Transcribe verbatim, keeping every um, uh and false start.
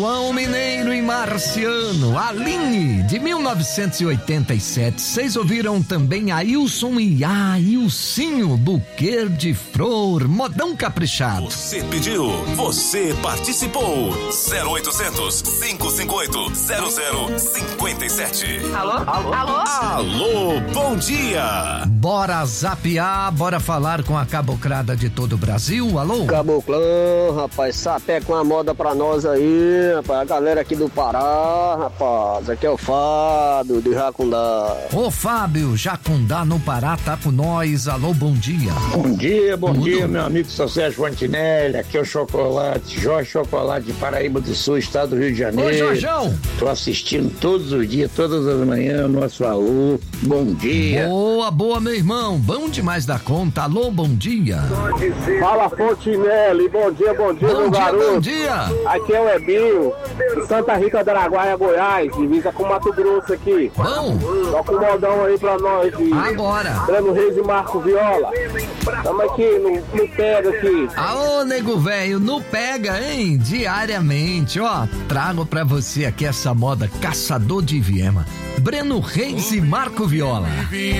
João Mineiro e Marciano, Aline, de mil novecentos e oitenta e sete. Vocês ouviram também Ailson e Ailcinho, Buquê de Flor, modão caprichado. Você pediu, você participou. zero oitocentos, cinco cinco oito, zero zero cinco sete. Alô? Alô? Alô? Alô, bom dia. Bora zapear, bora falar com a caboclada de todo o Brasil. Alô? Caboclão, rapaz, sapé com a moda pra nós aí, rapaz, a galera aqui do Pará, rapaz, aqui é o Fábio de Jacundá. Ô Fábio, Jacundá no Pará tá com nós. Alô, bom dia. Bom dia, bom Tudo? dia, meu amigo São Sérgio Fantinelli, aqui é o Chocolate, Jorge Chocolate de Paraíba do Sul, estado do Rio de Janeiro. Ô Jorjão. Tô assistindo todos os dias, todas as manhãs, no nosso Aú. Bom dia. Boa, boa, meu irmão, bom demais da conta. Alô, bom dia. Fala Fontinelli, bom dia, bom dia, Bom meu dia, garoto. bom dia. Aqui é o Ebinho, de Santa Rita do Araguaia, Goiás, divisa com Mato Grosso aqui. Bom, Toca um modão aí pra nós de agora. Breno Reis e Marco Viola. Tamo aqui no, no pega aqui. Aô, nego velho, no pega, hein? Diariamente, ó, trago pra você aqui essa moda Caçador de Viema, Breno Reis e Marco Viola.